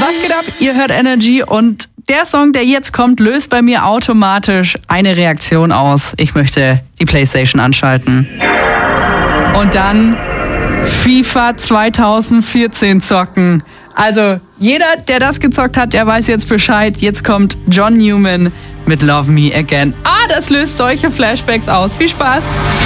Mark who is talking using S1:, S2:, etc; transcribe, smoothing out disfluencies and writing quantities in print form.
S1: Was geht ab? Ihr hört Energy und der Song, der jetzt kommt, löst bei mir automatisch eine Reaktion aus. Ich möchte die PlayStation anschalten. Und dann FIFA 2014 zocken. Also jeder, der das gezockt hat, der weiß jetzt Bescheid. Jetzt kommt John Newman mit Love Me Again. Das löst solche Flashbacks aus. Viel Spaß!